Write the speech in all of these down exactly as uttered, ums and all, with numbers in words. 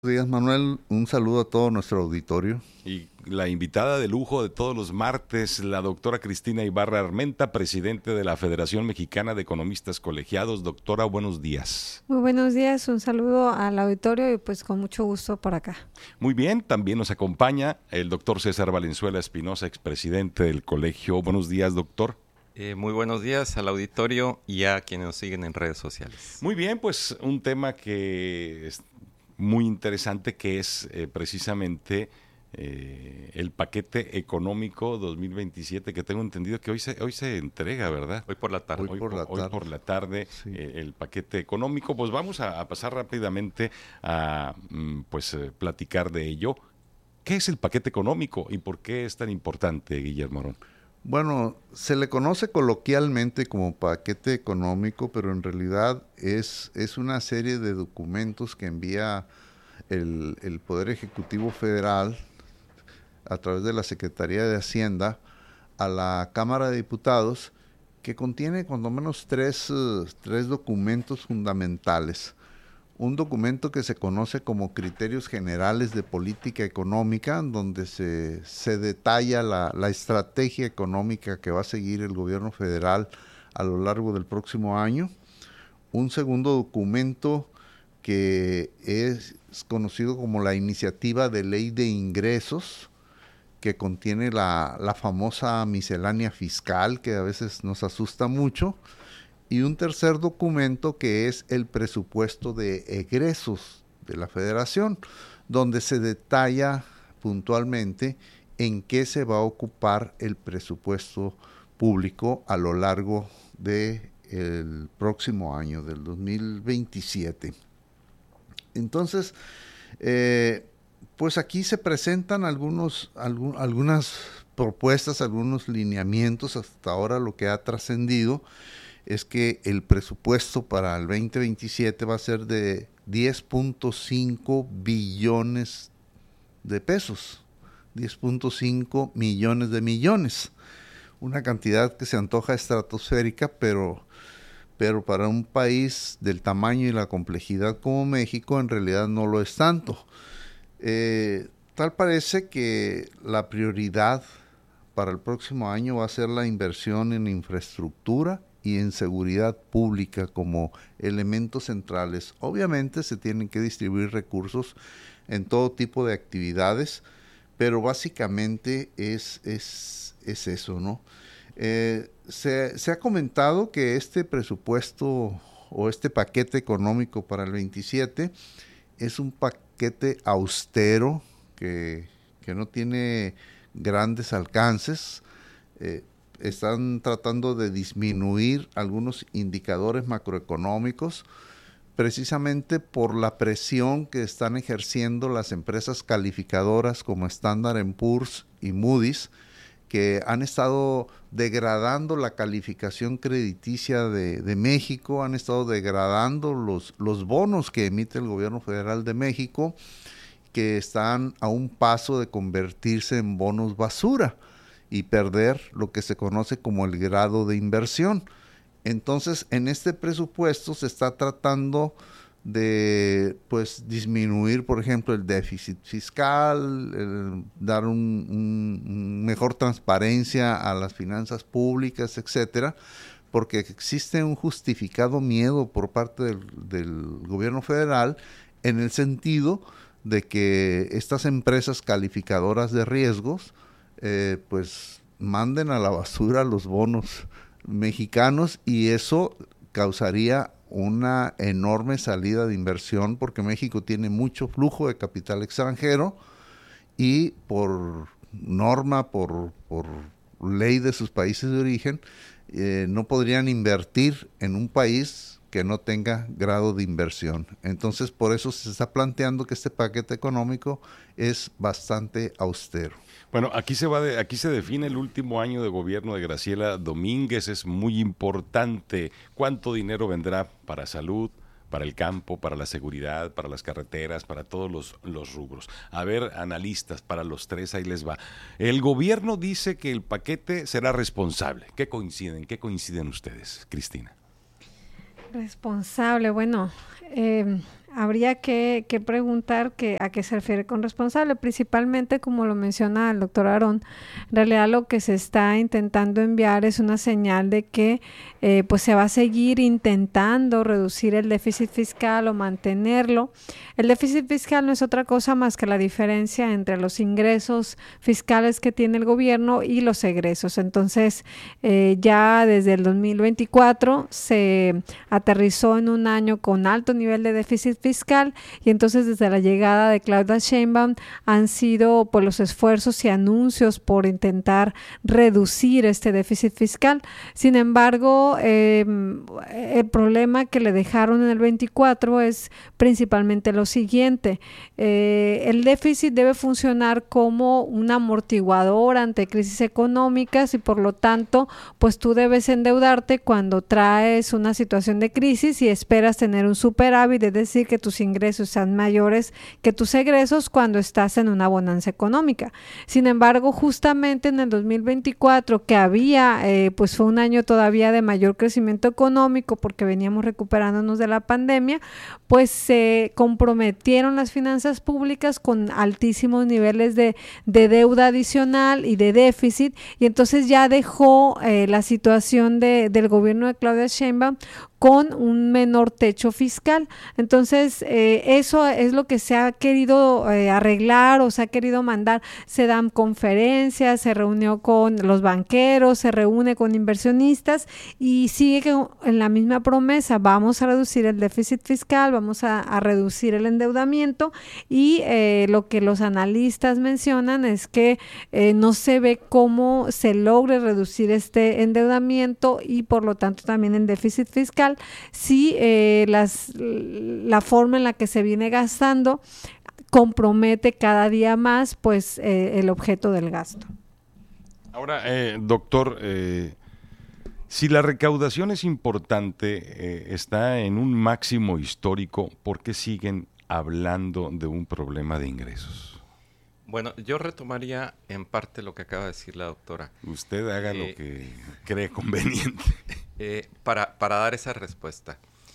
Buenos días, Manuel. Un saludo a todo nuestro auditorio. Y la invitada de lujo de todos los martes, la doctora Cristina Ibarra Armenta, presidente de la Federación Mexicana de Economistas Colegiados. Doctora, buenos días. Muy buenos días, un saludo al auditorio y pues con mucho gusto por acá. Muy bien, también nos acompaña el doctor César Valenzuela Espinosa, expresidente del colegio. Buenos días, doctor. Eh, muy buenos días al auditorio y a quienes nos siguen en redes sociales. Muy bien, pues un tema que es muy interesante, que es eh, precisamente eh, el paquete económico dos mil veintisiete, que tengo entendido que hoy se hoy se entrega, ¿verdad? Hoy por la tarde. Hoy Hoy, por por, la hoy tarde. por la tarde, Sí. eh, el paquete económico. Pues vamos a, a pasar rápidamente a mm, pues eh, platicar de ello. ¿Qué es el paquete económico y por qué es tan importante, Guillermo Arón? Bueno, se le conoce coloquialmente como paquete económico, pero en realidad es, es una serie de documentos que envía el, el Poder Ejecutivo Federal a través de la Secretaría de Hacienda a la Cámara de Diputados, que contiene cuando menos tres, uh, tres documentos fundamentales. Un documento que se conoce como Criterios Generales de Política Económica, donde se, se detalla la, la estrategia económica que va a seguir el gobierno federal a lo largo del próximo año. Un segundo documento que es conocido como la Iniciativa de Ley de Ingresos, que contiene la, la famosa miscelánea fiscal, que a veces nos asusta mucho. Y un tercer documento que es el presupuesto de egresos de la Federación, donde se detalla puntualmente en qué se va a ocupar el presupuesto público a lo largo del próximo año, del dos mil veintisiete. Entonces, eh, pues aquí se presentan algunos, algún, algunas propuestas, algunos lineamientos. Hasta ahora lo que ha trascendido es que el presupuesto para el veinte veintisiete va a ser de diez punto cinco billones de pesos, diez punto cinco millones de millones, una cantidad que se antoja estratosférica, pero, pero para un país del tamaño y la complejidad como México en realidad no lo es tanto. Eh, tal parece que la prioridad para el próximo año va a ser la inversión en infraestructura y en seguridad pública como elementos centrales. Obviamente se tienen que distribuir recursos en todo tipo de actividades, pero básicamente es, es, es eso, ¿no? Eh, se, se ha comentado que este presupuesto o este paquete económico para el veintisiete es un paquete austero que, que no tiene grandes alcances. Eh, están tratando de disminuir algunos indicadores macroeconómicos precisamente por la presión que están ejerciendo las empresas calificadoras como Standard and Poor's y Moody's, que han estado degradando la calificación crediticia de, de México, han estado degradando los, los bonos que emite el gobierno federal de México, que están a un paso de convertirse en bonos basura y perder lo que se conoce como el grado de inversión. Entonces, en este presupuesto se está tratando de pues disminuir, por ejemplo, el déficit fiscal, el, dar un, un, un mejor transparencia a las finanzas públicas, etcétera, porque existe un justificado miedo por parte del, del gobierno federal en el sentido de que estas empresas calificadoras de riesgos Eh, pues manden a la basura los bonos mexicanos y eso causaría una enorme salida de inversión porque México tiene mucho flujo de capital extranjero y por norma, por, por ley de sus países de origen, eh, no podrían invertir en un país que no tenga grado de inversión. Entonces, por eso se está planteando que este paquete económico es bastante austero. Bueno, aquí se va de, aquí se define el último año de gobierno de Graciela Domínguez. Es muy importante cuánto dinero vendrá para salud, para el campo, para la seguridad, para las carreteras, para todos los, los rubros. A ver, analistas, para los tres, ahí les va. El gobierno dice que el paquete será responsable. ¿Qué coinciden? ¿Qué coinciden ustedes, Cristina? Responsable, bueno, eh, habría que, que preguntar que, a qué se refiere con responsable. Principalmente, como lo menciona el doctor Aarón, en realidad lo que se está intentando enviar es una señal de que eh, pues se va a seguir intentando reducir el déficit fiscal o mantenerlo. El déficit fiscal no es otra cosa más que la diferencia entre los ingresos fiscales que tiene el gobierno y los egresos. Entonces, eh, ya desde el dos mil veinticuatro se aterrizó en un año con alto nivel de déficit fiscal, y entonces desde la llegada de Claudia Sheinbaum han sido pues los esfuerzos y anuncios por intentar reducir este déficit fiscal. Sin embargo, eh, el problema que le dejaron en el veinticuatro es principalmente lo siguiente: eh, el déficit debe funcionar como un amortiguador ante crisis económicas, y por lo tanto pues tú debes endeudarte cuando traes una situación de crisis y esperas tener un superávit, es decir, que tus ingresos sean mayores que tus egresos cuando estás en una bonanza económica. Sin embargo, justamente en el dos mil veinticuatro, que había, eh, pues fue un año todavía de mayor crecimiento económico porque veníamos recuperándonos de la pandemia, pues se comprometieron las finanzas públicas con altísimos niveles de, de deuda adicional y de déficit, y entonces ya dejó eh, la situación de, del gobierno de Claudia Sheinbaum con un menor techo fiscal. Entonces, eh, eso es lo que se ha querido eh, arreglar o se ha querido mandar. Se dan conferencias, se reunió con los banqueros, se reúne con inversionistas y sigue en la misma promesa: vamos a reducir el déficit fiscal, vamos a, a reducir el endeudamiento, y eh, lo que los analistas mencionan es que eh, no se ve cómo se logre reducir este endeudamiento y por lo tanto también el déficit fiscal si eh, las, la forma en la que se viene gastando compromete cada día más pues eh, el objeto del gasto. Ahora, eh, doctor, eh, si la recaudación es importante, eh, está en un máximo histórico, ¿por qué siguen hablando de un problema de ingresos? Bueno, yo retomaría en parte lo que acaba de decir la doctora. Usted haga eh, lo que cree conveniente. Eh, para, para dar esa respuesta.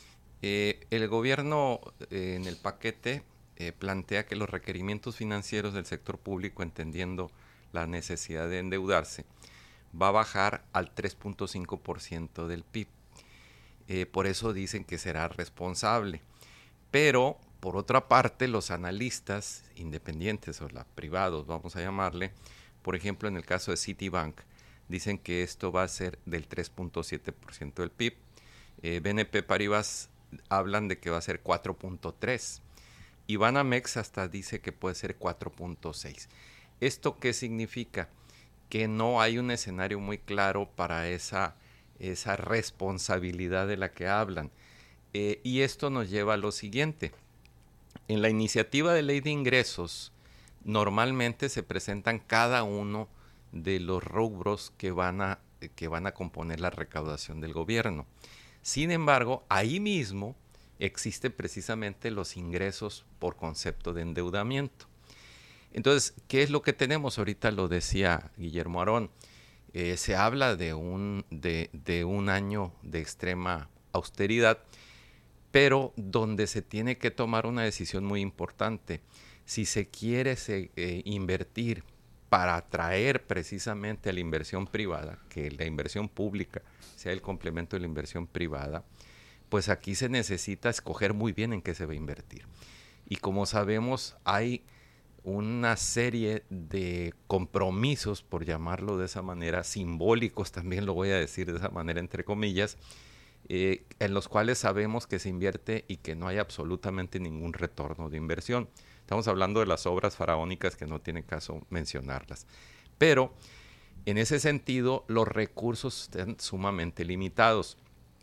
Eh, el gobierno eh, en el paquete eh, plantea que los requerimientos financieros del sector público, entendiendo la necesidad de endeudarse, va a bajar al tres punto cinco por ciento del P I B. Eh, por eso dicen que será responsable. Pero, por otra parte, los analistas independientes o los privados, vamos a llamarle, por ejemplo, en el caso de Citibank, dicen que esto va a ser del tres punto siete por ciento del P I B. Eh, B N P Paribas hablan de que va a ser cuatro punto tres. Y Banamex hasta dice que puede ser cuatro punto seis. ¿Esto qué significa? Que no hay un escenario muy claro para esa, esa responsabilidad de la que hablan. Eh, y esto nos lleva a lo siguiente. En la iniciativa de ley de ingresos, normalmente se presentan cada uno de los rubros que van a, que van a componer la recaudación del gobierno. Sin embargo, ahí mismo existen precisamente los ingresos por concepto de endeudamiento. Entonces, ¿qué es lo que tenemos? Ahorita lo decía Guillermo Aarón. Eh, se habla de un, de, de un año de extrema austeridad, pero donde se tiene que tomar una decisión muy importante. Si se quiere se, eh, invertir para atraer precisamente a la inversión privada, que la inversión pública sea el complemento de la inversión privada, pues aquí se necesita escoger muy bien en qué se va a invertir. Y como sabemos, hay una serie de compromisos, por llamarlo de esa manera, simbólicos, también lo voy a decir de esa manera entre comillas, eh, en los cuales sabemos que se invierte y que no hay absolutamente ningún retorno de inversión. Estamos hablando de las obras faraónicas que no tiene caso mencionarlas. Pero en ese sentido, los recursos están sumamente limitados.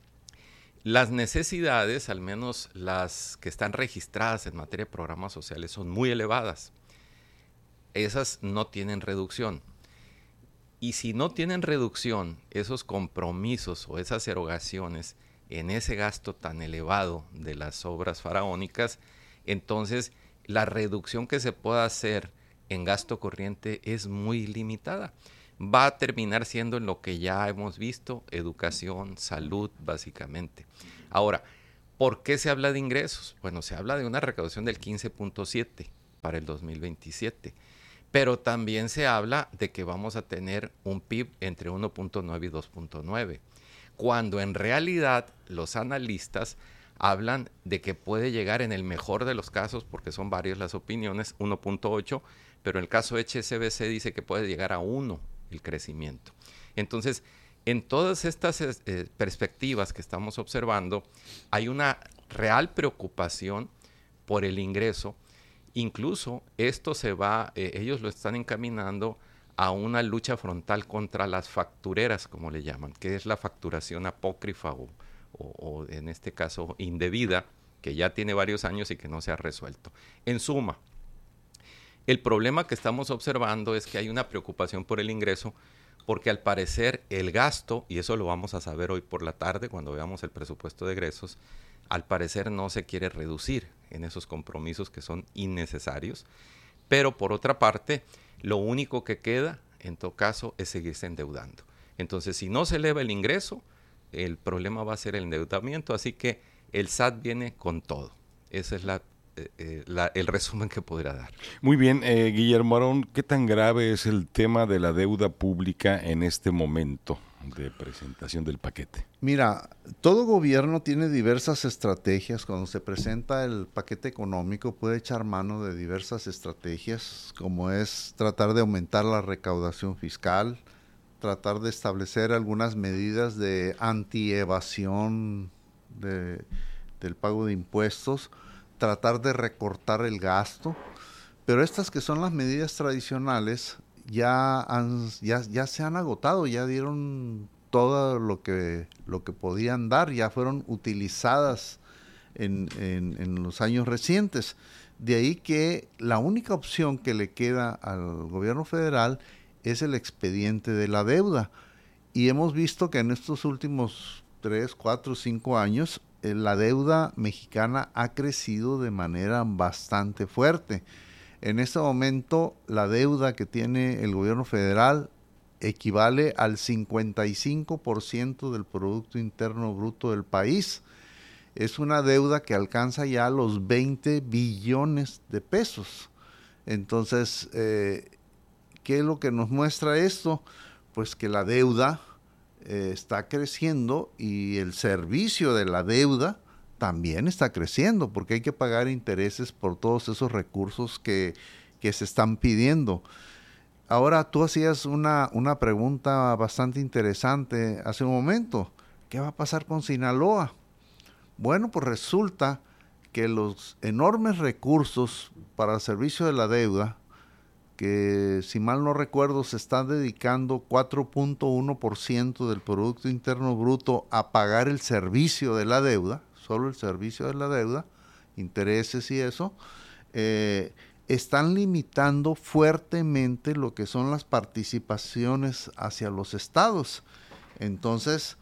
Las necesidades, al menos las que están registradas en materia de programas sociales, son muy elevadas. Esas no tienen reducción. Y si no tienen reducción, esos compromisos o esas erogaciones en ese gasto tan elevado de las obras faraónicas, entonces la reducción que se pueda hacer en gasto corriente es muy limitada. Va a terminar siendo en lo que ya hemos visto, educación, salud, básicamente. Ahora, ¿Por qué se habla de ingresos? Bueno, se habla de una recaudación del quince punto siete para el dos mil veintisiete, pero también se habla de que vamos a tener un P I B entre uno punto nueve y dos punto nueve, cuando en realidad los analistas hablan de que puede llegar en el mejor de los casos, porque son varias las opiniones, uno punto ocho, pero en el caso H S B C dice que puede llegar a uno el crecimiento. Entonces, en todas estas eh, perspectivas que estamos observando, hay una real preocupación por el ingreso. Incluso esto se va, eh, ellos lo están encaminando a una lucha frontal contra las factureras, como le llaman, que es la facturación apócrifa o, o, o en este caso indebida, que ya tiene varios años y que no se ha resuelto. En suma, el problema que estamos observando es que hay una preocupación por el ingreso, porque al parecer el gasto, y eso lo vamos a saber hoy por la tarde cuando veamos el presupuesto de egresos, al parecer no se quiere reducir en esos compromisos que son innecesarios, pero por otra parte, lo único que queda, en todo caso, es seguirse endeudando. Entonces, si no se eleva el ingreso, el problema va a ser el endeudamiento, así que el S A T viene con todo. Esa es la Eh, eh, la, el resumen que podrá dar. Muy bien, eh, Guillermo Aarón, ¿qué tan grave es el tema de la deuda pública en este momento de presentación del paquete? Mira, todo gobierno tiene diversas estrategias. Cuando se presenta el paquete económico puede echar mano de diversas estrategias, como es tratar de aumentar la recaudación fiscal, tratar de establecer algunas medidas de anti-evasión de, del pago de impuestos, tratar de recortar el gasto, pero estas que son las medidas tradicionales ya, han, ya, ya se han agotado, ya dieron todo lo que, lo que podían dar, ya fueron utilizadas en, en, en los años recientes. De ahí que la única opción que le queda al gobierno federal es el expediente de la deuda. Y hemos visto que en estos últimos tres, cuatro, cinco años la deuda mexicana ha crecido de manera bastante fuerte. En este momento, la deuda que tiene el gobierno federal equivale al cincuenta y cinco por ciento del Producto Interno Bruto del país. Es una deuda que alcanza ya los veinte billones de pesos. Entonces, eh, ¿qué es lo que nos muestra esto? Pues que la deuda Eh, está creciendo y el servicio de la deuda también está creciendo, porque hay que pagar intereses por todos esos recursos que, que se están pidiendo. Ahora, tú hacías una, una pregunta bastante interesante hace un momento. ¿Qué va a pasar con Sinaloa? Bueno, pues resulta que los enormes recursos para el servicio de la deuda, que si mal no recuerdo se está dedicando cuatro punto uno por ciento del Producto Interno Bruto a pagar el servicio de la deuda, solo el servicio de la deuda, intereses y eso, eh, están limitando fuertemente lo que son las participaciones hacia los estados. Entonces,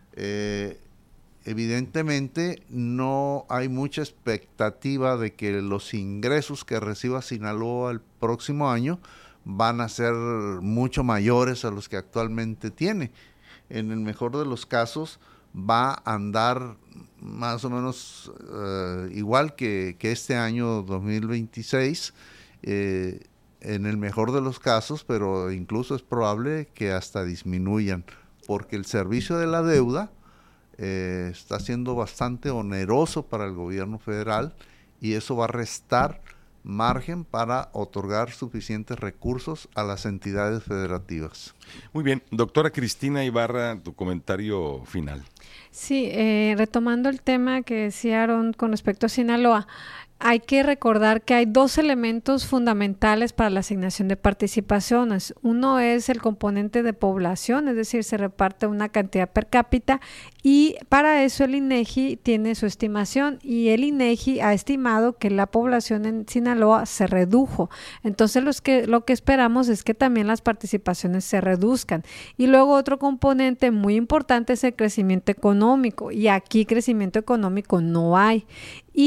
eh, evidentemente no hay mucha expectativa de que los ingresos que reciba Sinaloa el próximo año van a ser mucho mayores a los que actualmente tiene. En el mejor de los casos va a andar más o menos uh, igual que, que este año dos mil veintiséis, eh, en el mejor de los casos, pero incluso es probable que hasta disminuyan, porque el servicio de la deuda Eh, está siendo bastante oneroso para el gobierno federal y eso va a restar margen para otorgar suficientes recursos a las entidades federativas. Muy bien, doctora Cristina Ibarra, tu comentario final. Sí, eh, retomando el tema que decía Aarón con respecto a Sinaloa, hay que recordar que hay dos elementos fundamentales para la asignación de participaciones. Uno es el componente de población, es decir, se reparte una cantidad per cápita y para eso el INEGI tiene su estimación y el INEGI ha estimado que la población en Sinaloa se redujo. Entonces los que, lo que esperamos es que también las participaciones se reduzcan. Y luego otro componente muy importante es el crecimiento económico y aquí crecimiento económico no hay. Y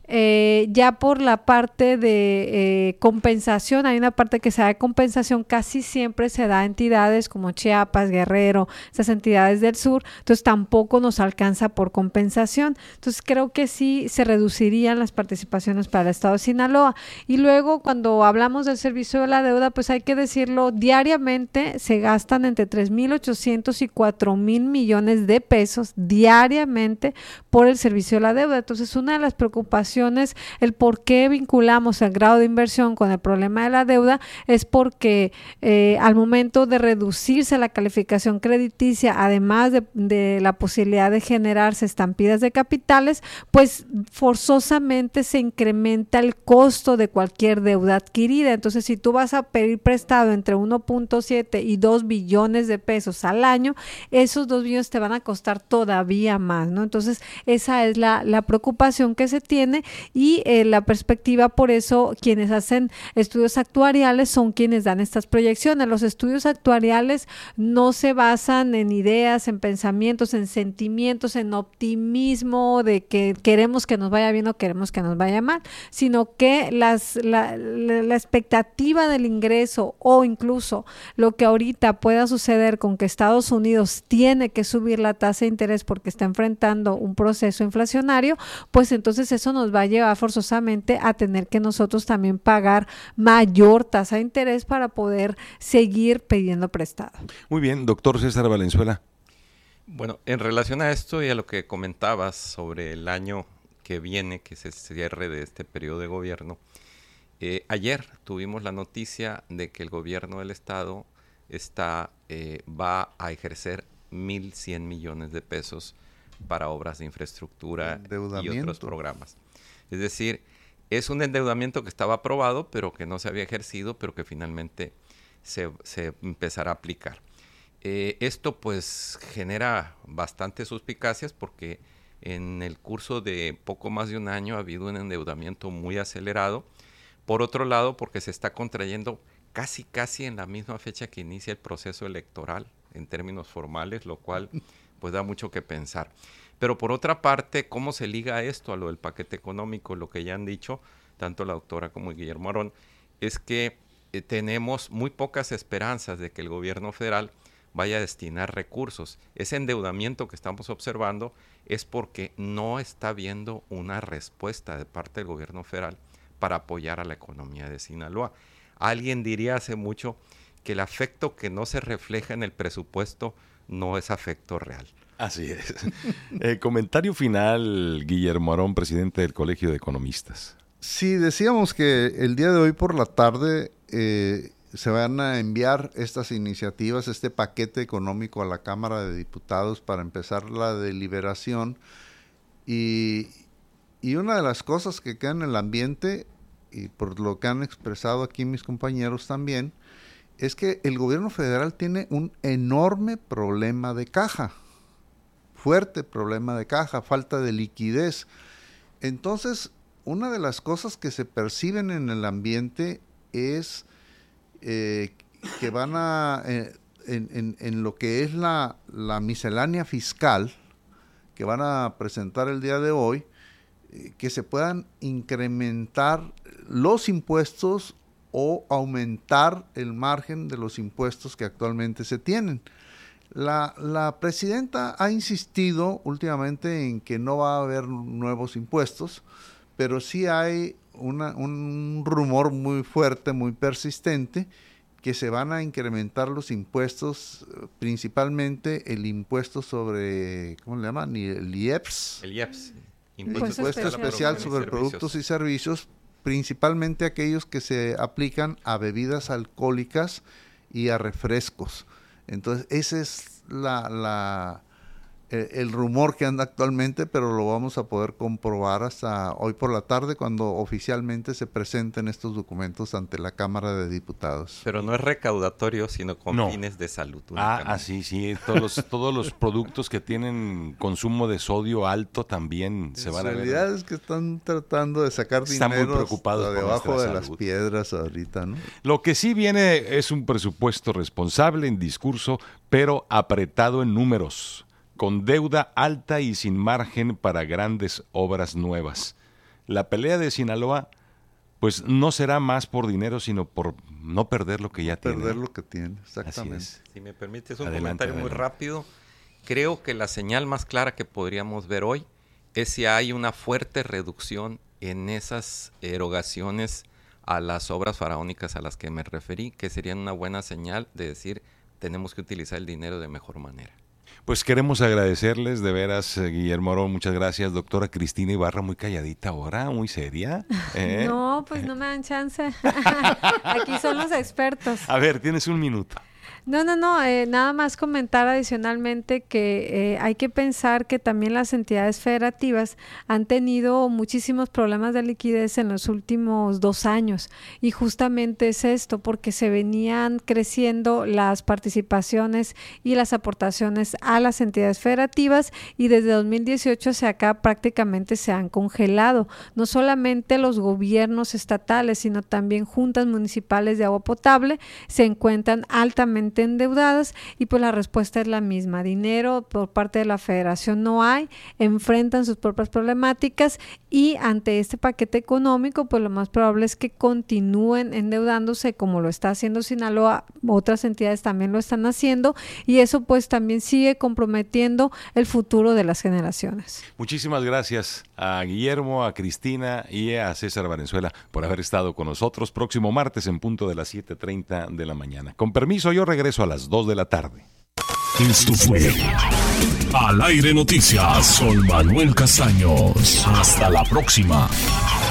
Eh, ya por la parte de eh, compensación, hay una parte que se da de compensación, casi siempre se da a entidades como Chiapas, Guerrero, esas entidades del sur, entonces tampoco nos alcanza por compensación. Entonces creo que sí se reducirían las participaciones para el estado de Sinaloa. Y luego cuando hablamos del servicio de la deuda, pues hay que decirlo, diariamente se gastan entre tres mil ochocientos y cuatro mil millones de pesos diariamente por el servicio de la deuda. Entonces una de las preocupaciones, el por qué vinculamos el grado de inversión con el problema de la deuda, es porque eh, al momento de reducirse la calificación crediticia, además de, de la posibilidad de generarse estampidas de capitales, pues forzosamente se incrementa el costo de cualquier deuda adquirida. Entonces, si tú vas a pedir prestado entre uno punto siete y dos billones de pesos al año, esos dos billones te van a costar todavía más, ¿no? Entonces, esa es la, la preocupación que se tiene. Y eh, la perspectiva, por eso quienes hacen estudios actuariales son quienes dan estas proyecciones. Los estudios actuariales no se basan en ideas, en pensamientos, en sentimientos, en optimismo de que queremos que nos vaya bien o queremos que nos vaya mal, sino que las, la, la, la expectativa del ingreso o incluso lo que ahorita pueda suceder con que Estados Unidos tiene que subir la tasa de interés porque está enfrentando un proceso inflacionario, pues entonces eso nos va a llevar forzosamente a tener que nosotros también pagar mayor tasa de interés para poder seguir pidiendo prestado. Muy bien, doctor César Valenzuela. Bueno, en relación a esto y a lo que comentabas sobre el año que viene, que es el cierre de este periodo de gobierno, eh, ayer tuvimos la noticia de que el gobierno del estado está, eh, va a ejercer mil cien millones de pesos para obras de infraestructura y otros programas. Es decir, es un endeudamiento que estaba aprobado, pero que no se había ejercido, pero que finalmente se, se empezará a aplicar. Eh, esto pues genera bastantes suspicacias porque en el curso de poco más de un año ha habido un endeudamiento muy acelerado. Por otro lado, porque se está contrayendo casi casi en la misma fecha que inicia el proceso electoral en términos formales, lo cual pues da mucho que pensar. Pero por otra parte, ¿cómo se liga esto a lo del paquete económico? Lo que ya han dicho, tanto la doctora como Guillermo Aarón, es que eh, tenemos muy pocas esperanzas de que el gobierno federal vaya a destinar recursos. Ese endeudamiento que estamos observando es porque no está habiendo una respuesta de parte del gobierno federal para apoyar a la economía de Sinaloa. Alguien diría hace mucho que el afecto que no se refleja en el presupuesto no es afecto real. Así es. Eh, comentario final, Guillermo Aarón, presidente del Colegio de Economistas. Sí, decíamos que el día de hoy por la tarde eh, se van a enviar estas iniciativas, este paquete económico a la Cámara de Diputados para empezar la deliberación. Y, y una de las cosas que queda en el ambiente, y por lo que han expresado aquí mis compañeros también, es que el gobierno federal tiene un enorme problema de caja. Fuerte problema de caja, falta de liquidez. Entonces, una de las cosas que se perciben en el ambiente es eh, que van a, eh, en, en, en lo que es la, la miscelánea fiscal que van a presentar el día de hoy, eh, que se puedan incrementar los impuestos o aumentar el margen de los impuestos que actualmente se tienen. La, la presidenta ha insistido últimamente en que no va a haber nuevos impuestos, pero sí hay una, un rumor muy fuerte, muy persistente, que se van a incrementar los impuestos, principalmente el impuesto sobre, ¿cómo le llaman? El I E P S. El I E P S. Impuesto, impuesto especial sobre productos y servicios, principalmente aquellos que se aplican a bebidas alcohólicas y a refrescos. Entonces, ese es la, la, eh, el rumor que anda actualmente, pero lo vamos a poder comprobar hasta hoy por la tarde cuando oficialmente se presenten estos documentos ante la Cámara de Diputados. Pero no es recaudatorio, sino con no. fines de salud. Ah, ah, sí, sí. Todos los, todos los productos que tienen consumo de sodio alto también se van a ver. La realidad es que están tratando de sacar Están dinero muy preocupados por debajo de salud. las piedras ahorita, ¿no? Lo que sí viene es un presupuesto responsable en discurso, pero apretado en números, con deuda alta y sin margen para grandes obras nuevas. la pelea de Sinaloa pues no será más por dinero, sino por no perder lo que ya perder tiene. Perder lo que tiene, exactamente. Así es. Si me permites un Adelante, comentario adelante. muy rápido, creo que la señal más clara que podríamos ver hoy es si hay una fuerte reducción en esas erogaciones a las obras faraónicas a las que me referí, que serían una buena señal de decir tenemos que utilizar el dinero de mejor manera. Pues queremos agradecerles, de veras, eh, Guillermo Aarón, muchas gracias. Doctora Cristina Ibarra, muy calladita ahora, muy seria. ¿eh? No, pues no me dan chance. Aquí son los expertos. A ver, tienes un minuto. No, no, no, eh, nada más comentar adicionalmente que eh, hay que pensar que también las entidades federativas han tenido muchísimos problemas de liquidez en los últimos dos años y justamente es esto, porque se venían creciendo las participaciones y las aportaciones a las entidades federativas y desde dos mil dieciocho hacia acá prácticamente se han congelado, no solamente los gobiernos estatales, sino también juntas municipales de agua potable se encuentran altamente endeudadas y pues la respuesta es la misma, dinero por parte de la federación no hay, enfrentan sus propias problemáticas y ante este paquete económico pues lo más probable es que continúen endeudándose como lo está haciendo Sinaloa, otras entidades también lo están haciendo y eso pues también sigue comprometiendo el futuro de las generaciones. Muchísimas gracias a Guillermo, a Cristina y a César Valenzuela por haber estado con nosotros. Próximo martes en punto de las siete treinta de la mañana. Con permiso, yo regreso a las dos de la tarde. Esto fue Al Aire Noticias con Manuel Castaños. Hasta la próxima.